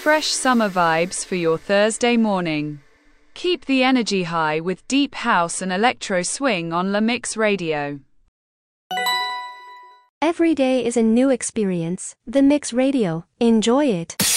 fresh summer vibes for your Thursday morning. Keep the energy high with deep house and electro swing on La Mix Radio. Every day is a new experience. The Mix Radio. Enjoy it.